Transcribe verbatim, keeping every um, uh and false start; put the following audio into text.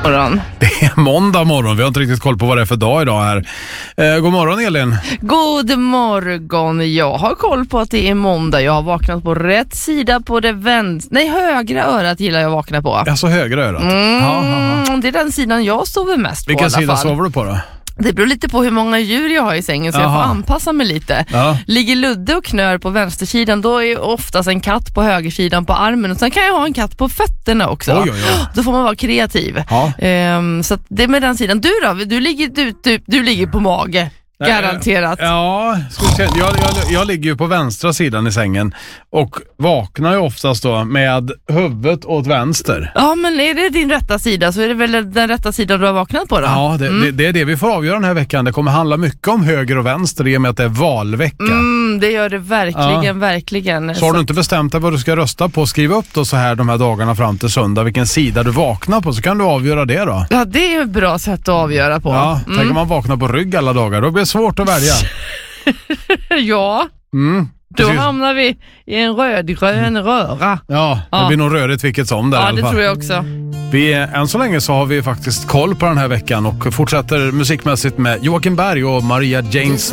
morgon. Det är måndag morgon. Vi har inte riktigt koll på vad det är för dag idag här. Eh, god morgon Elin. God morgon. Jag har koll på att det är måndag. Jag har vaknat på rätt sida på det vänstra. Nej, högra örat gillar jag att vakna på. Alltså högra örat. Mm, ja, ja, ja. Det är den sidan jag sover mest Vilken på. Vilken sida sover du på då? Det beror lite på hur många djur jag har i sängen, så Aha. jag får anpassa mig lite. Ja. Ligger Ludde och knör på vänstersidan, då är oftast en katt på högersidan på armen. Och sen kan jag ha en katt på fötterna också. Oj, oj, oj. Då får man vara kreativ. Ja. Um, så att det är med den sidan. Du då? Du ligger, du, du, du ligger på mage. Garanterat. Ja, jag, jag, jag ligger ju på vänstra sidan i sängen och vaknar ju oftast då med huvudet åt vänster. Ja, men är det din rätta sida så är det väl den rätta sidan du har vaknat på då? Ja, det, mm. det, det är det vi får avgöra den här veckan. Det kommer handla mycket om höger och vänster i och med att det är valvecka. Mm, det gör det verkligen, ja. verkligen. Så har du inte bestämt dig vad du ska rösta på, skriv upp då så här de här dagarna fram till söndag vilken sida du vaknar på, så kan du avgöra det då. Ja, det är ett bra sätt att avgöra på. Ja, mm. Tänk om man vaknar på rygg alla dagar, då blir det svårt att välja. Ja. Mm. Då hamnar vi i en rödgrön röra. Ja, det ja. blir nog rörigt vilket som där. Ja, det tror jag också. Vi, än så länge så har vi faktiskt koll på den här veckan och fortsätter musikmässigt med Joakim Berg och Maria James.